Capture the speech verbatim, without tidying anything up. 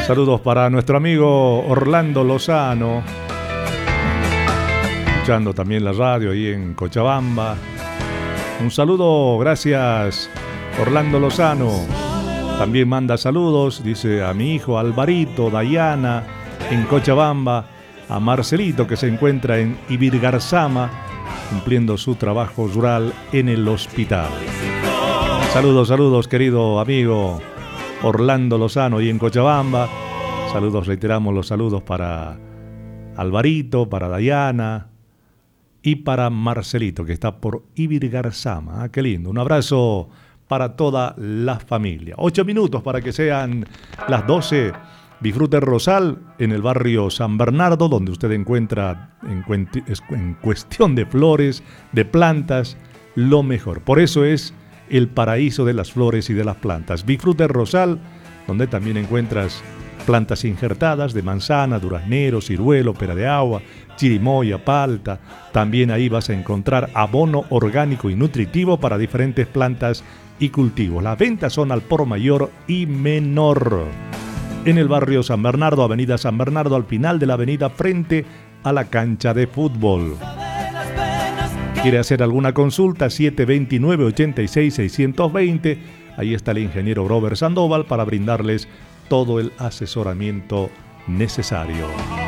Saludos para nuestro amigo Orlando Lozano, escuchando también la radio ahí en Cochabamba. Un saludo, gracias Orlando Lozano. También manda saludos, dice a mi hijo Alvarito, Dayana, en Cochabamba, a Marcelito que se encuentra en Ibirgarzama, cumpliendo su trabajo rural en el hospital. Saludos, saludos, querido amigo Orlando Lozano y en Cochabamba. Saludos, reiteramos los saludos para Alvarito, para Dayana y para Marcelito, que está por Ibirgarzama. Ah, qué lindo. Un abrazo para toda la familia. Ocho minutos para que sean las doce. Disfrute Rosal en el barrio San Bernardo, donde usted encuentra en, en cuestión de flores, de plantas, lo mejor. Por eso es el paraíso de las flores y de las plantas. Disfrute Rosal, donde también encuentras plantas injertadas de manzana, duraznero, ciruelo, pera de agua, chirimoya, palta. También ahí vas a encontrar abono orgánico y nutritivo para diferentes plantas y cultivos. Las ventas son al por mayor y menor. En el barrio San Bernardo, avenida San Bernardo, al final de la avenida frente a la cancha de fútbol. ¿Quiere hacer alguna consulta? siete dos nueve, ocho seis, seis dos cero. Ahí está el ingeniero Robert Sandoval para brindarles todo el asesoramiento necesario.